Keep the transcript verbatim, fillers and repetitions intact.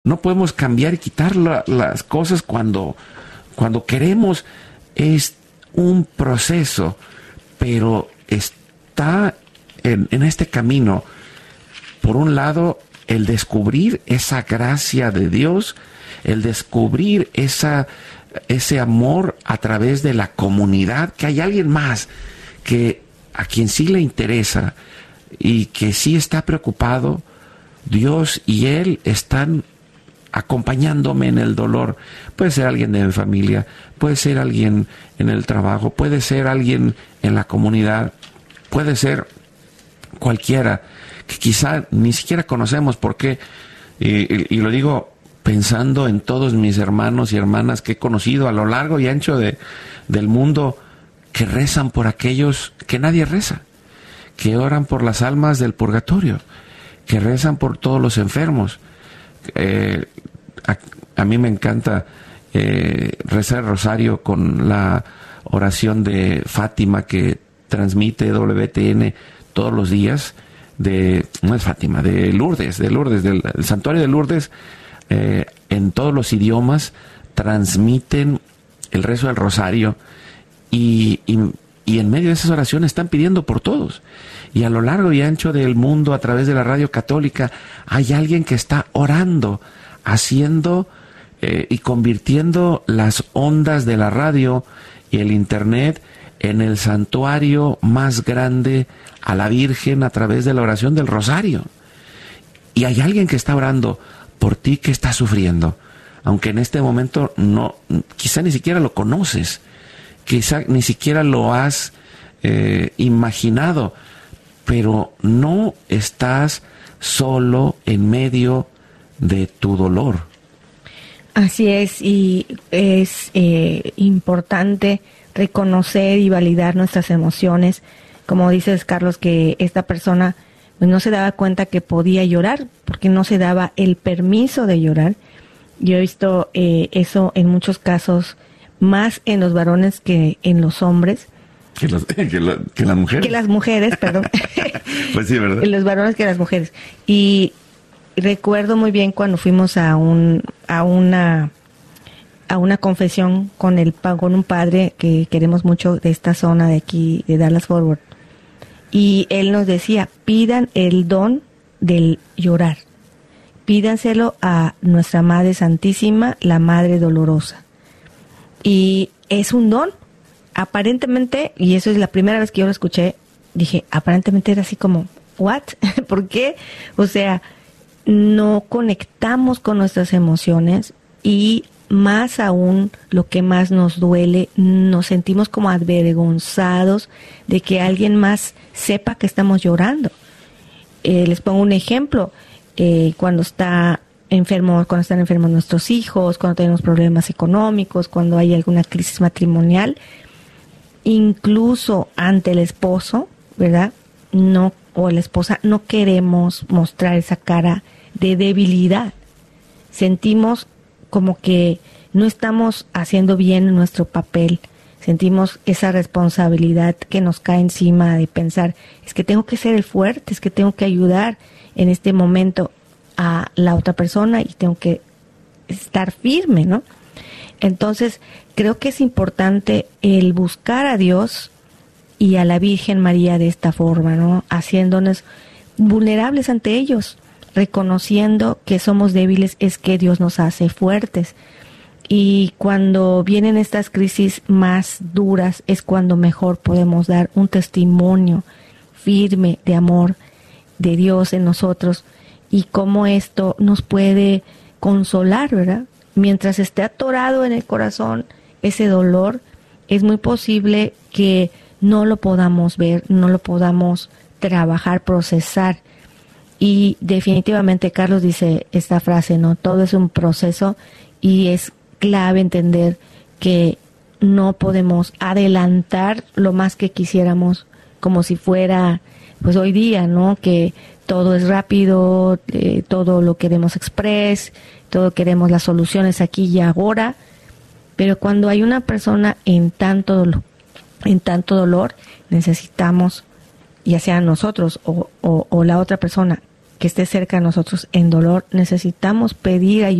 no podemos cambiar y quitar la, las cosas cuando, cuando queremos. Es un proceso, pero está en, en este camino, por un lado, el descubrir esa gracia de Dios, el descubrir esa, ese amor a través de la comunidad, que hay alguien más que a quien sí le interesa y que sí está preocupado. Dios y Él están acompañándome en el dolor. Puede ser alguien de mi familia, puede ser alguien en el trabajo, puede ser alguien en la comunidad, puede ser cualquiera que quizá ni siquiera conocemos. Porque, y, y lo digo pensando en todos mis hermanos y hermanas que he conocido a lo largo y ancho de, del mundo, que rezan por aquellos que nadie reza, que oran por las almas del purgatorio, que rezan por todos los enfermos. Eh, a, a mí me encanta eh, rezar el rosario con la oración de Fátima que transmite W T N todos los días, de, no es Fátima, de Lourdes, de Lourdes, del el santuario de Lourdes. Eh, en todos los idiomas transmiten el rezo del rosario, y, y, y en medio de esas oraciones están pidiendo por todos. Y a lo largo y ancho del mundo, a través de la radio católica, hay alguien que está orando, haciendo eh, y convirtiendo las ondas de la radio y el internet en el santuario más grande a la Virgen a través de la oración del rosario. Y hay alguien que está orando por ti que estás sufriendo, aunque en este momento no, quizá ni siquiera lo conoces, quizá ni siquiera lo has eh, imaginado, pero no estás solo en medio de tu dolor. Así es, y es eh, importante reconocer y validar nuestras emociones. Como dices, Carlos, que esta persona pues no se daba cuenta que podía llorar porque no se daba el permiso de llorar. Yo he visto eh, eso en muchos casos, más en los varones que en los hombres. Que, los, que, la, que las mujeres. Que las mujeres, perdón. Pues sí, ¿verdad? Los varones que las mujeres. Y recuerdo muy bien cuando fuimos a un a una a una confesión con el con un padre que queremos mucho de esta zona de aquí, de Dallas Fort Worth. Y él nos decía, pidan el don del llorar. Pídanselo a nuestra Madre Santísima, la Madre Dolorosa. Y es un don. Aparentemente, y eso es la primera vez que yo lo escuché, dije, aparentemente era así como, ¿what? ¿Por qué? O sea, no conectamos con nuestras emociones, y más aún, lo que más nos duele, nos sentimos como avergonzados de que alguien más sepa que estamos llorando. Eh, les pongo un ejemplo, eh, cuando está enfermo, cuando están enfermos nuestros hijos, cuando tenemos problemas económicos, cuando hay alguna crisis matrimonial, incluso ante el esposo, ¿verdad? No, o la esposa, no queremos mostrar esa cara de debilidad. Sentimos como que no estamos haciendo bien nuestro papel. Sentimos esa responsabilidad que nos cae encima de pensar, es que tengo que ser el fuerte, es que tengo que ayudar en este momento a la otra persona y tengo que estar firme, ¿no? Entonces, creo que es importante el buscar a Dios y a la Virgen María de esta forma, ¿no? Haciéndonos vulnerables ante ellos, reconociendo que somos débiles, es que Dios nos hace fuertes. Y cuando vienen estas crisis más duras, es cuando mejor podemos dar un testimonio firme de amor de Dios en nosotros, y cómo esto nos puede consolar, ¿verdad? Mientras esté atorado en el corazón ese dolor, es muy posible que no lo podamos ver, no lo podamos trabajar, procesar. Y definitivamente Carlos dice esta frase, ¿no? Todo es un proceso, y es clave entender que no podemos adelantar lo más que quisiéramos, como si fuera, pues hoy día, ¿no? Que todo es rápido, eh, todo lo queremos express, todo queremos las soluciones aquí y ahora, pero cuando hay una persona en tanto dolor, en tanto dolor, necesitamos, ya sea nosotros o, o, o la otra persona que esté cerca de nosotros en dolor, necesitamos pedir ayuda.